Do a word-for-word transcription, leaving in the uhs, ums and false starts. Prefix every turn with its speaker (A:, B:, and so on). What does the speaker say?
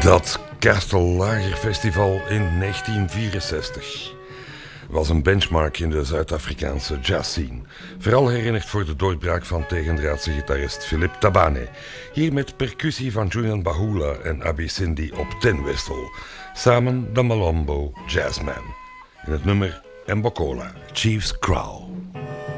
A: Dat Castle Lager Festival in negentien vierenzestig was een benchmark in de Zuid-Afrikaanse jazzscene. Vooral herinnerd voor de doorbraak van tegendraadse gitarist Philip Tabane. Hier met percussie van Julian Bahula en Abi Cindy op tenwissel. Samen de Malombo Jazzman. In het nummer Mbokola, Chief's Crown.